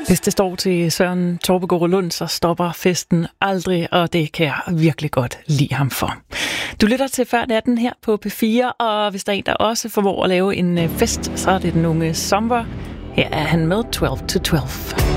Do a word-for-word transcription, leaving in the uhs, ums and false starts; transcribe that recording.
Hvis det står til Søren Torpegaard Lund, så stopper festen aldrig, og det kan jeg virkelig godt lide ham for. Du lytter til Før natten her på P fire, og hvis der er en, der også formår at lave en fest, så er det den unge Sommer. Her er han med tolv to tolv.